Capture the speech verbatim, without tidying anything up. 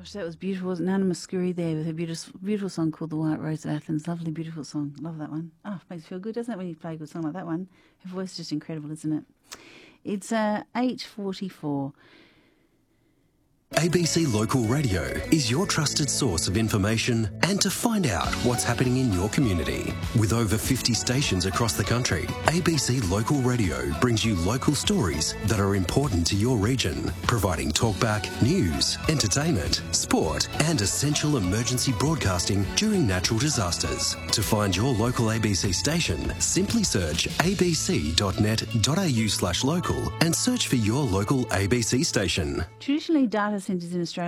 Gosh, that was beautiful. Wasn't Nana Muscuri there with her beautiful, beautiful song called The White Rose of Athens. Lovely, beautiful song. Love that one. Oh, makes you feel good, doesn't it, when you play a good song like that one? Her voice is just incredible, isn't it? It's uh, eight forty-four. A B C Local Radio is your trusted source of information and to find out what's happening in your community. With over fifty stations across the country, A B C Local Radio brings you local stories that are important to your region, providing talkback, news, entertainment, sport and essential emergency broadcasting during natural disasters. To find your local A B C station, simply search abc.net.au slash local and search for your local A B C station. Traditionally, data centres in Australia